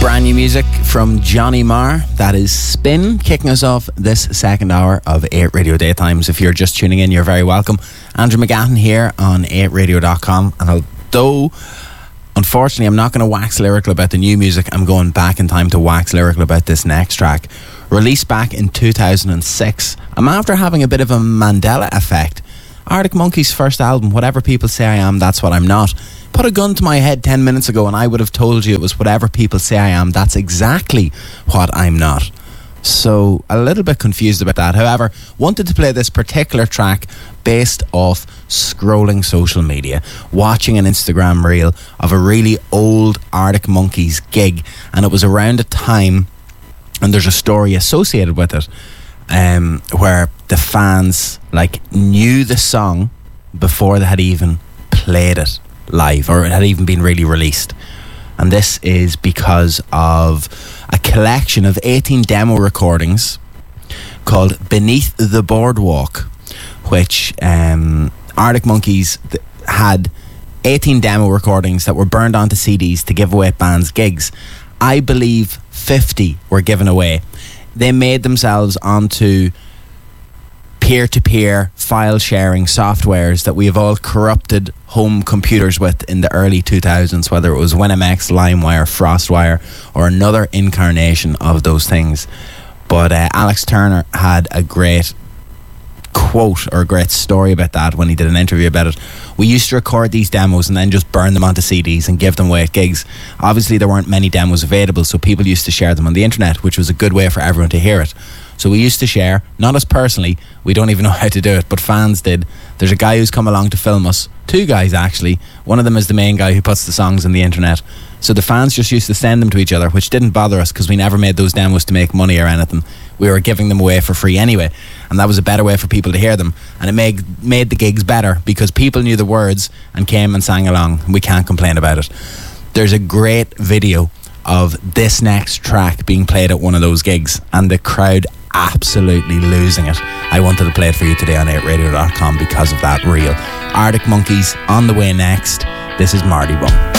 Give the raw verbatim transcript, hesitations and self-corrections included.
Brand new music from Johnny Marr. That is Spin, kicking us off this second hour of eight Radio Daytimes. If you're just tuning in, you're very welcome. Andrew McGathan here on eight radio dot com. And although, unfortunately, I'm not going to wax lyrical about the new music, I'm going back in time to wax lyrical about this next track. Released back in two thousand six, I'm after having a bit of a Mandela effect. Arctic Monkeys' first album, Whatever People Say I Am, That's What I'm Not. Put a gun to my head ten minutes ago and I would have told you it was whatever people say I am, that's exactly what I'm not. So, a little bit confused about that. However, wanted to play this particular track based off scrolling social media, watching an Instagram reel of a really old Arctic Monkeys gig, and it was around a time, and there's a story associated with it, um, where the fans like knew the song before they had even played it live, or it had even been really released. And this is because of a collection of eighteen demo recordings called Beneath the Boardwalk, which um, Arctic Monkeys th- had eighteen demo recordings that were burned onto C Ds to give away at bands' gigs. I believe fifty were given away. They made themselves onto peer-to-peer file sharing softwares that we have all corrupted home computers with in the early two thousands, whether it was WinMX, LimeWire, FrostWire, or another incarnation of those things. But uh, Alex Turner had a great quote or a great story about that when he did an interview about it. We used to record these demos and then just burn them onto C Ds and give them away at gigs. Obviously there weren't many demos available, so people used to share them on the internet, which was a good way for everyone to hear it. So we used to share, not us personally, we don't even know how to do it, but fans did. There's a guy who's come along to film us, two guys actually. One of them is the main guy who puts the songs on the internet. So the fans just used to send them to each other, which didn't bother us because we never made those demos to make money or anything. We were giving them away for free anyway, and that was a better way for people to hear them, and it made made the gigs better because people knew the words and came and sang along, and we can't complain about it. There's a great video of this next track being played at one of those gigs, and the crowd absolutely losing it. I wanted to play it for you today on eight radio dot com because of that reel. Arctic Monkeys on the way next. This is Marty Bum.